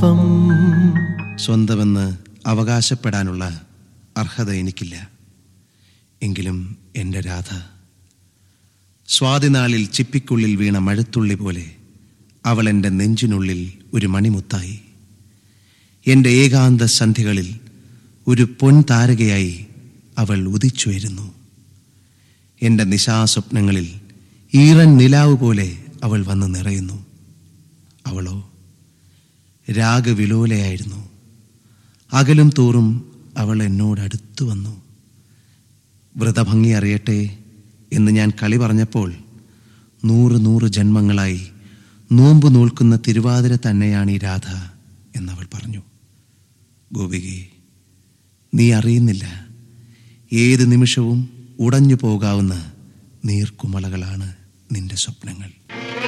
പാപം. സ്വന്തമെന്ന് അവകാശപ്പെടാനുള്ള അർഹത എനിക്കില്ല. എങ്കിലും എൻ്റെ രാധ സ്വാതിനാളിൽ ചിപ്പിക്കുള്ളിൽ വീണ മഴത്തുള്ളി പോലെ അവൾ എൻ്റെ നെഞ്ചിനുള്ളിൽ ഒരു മണിമുത്തായി. എൻ്റെ ഏകാന്ത സന്ധികളിൽ ഒരു പൊൻതാരകയായി അവൾ ഉദിച്ചുയരുന്നു. എൻ്റെ നിശാസ്വപ്നങ്ങളിൽ ഈറൻ നിലാവ് പോലെ അവൾ വന്ന് നിറയുന്നു. അവളോ രാഗവിലോലയായിരുന്നു. അകലും തോറും അവൾ എന്നോടടുത്തു വന്നു. വ്രതഭംഗി അറിയട്ടെ എന്ന് ഞാൻ കളി പറഞ്ഞപ്പോൾ 100 ജന്മങ്ങളായി നോമ്പ് നോൽക്കുന്ന തിരുവാതിര തന്നെയാണ് ഈ രാധ എന്നവൾ പറഞ്ഞു. ഗോപികേ, നീ അറിയുന്നില്ല, ഏത് നിമിഷവും ഉടഞ്ഞു പോകാവുന്ന നീർക്കുമളകളാണ് നിന്റെ സ്വപ്നങ്ങൾ.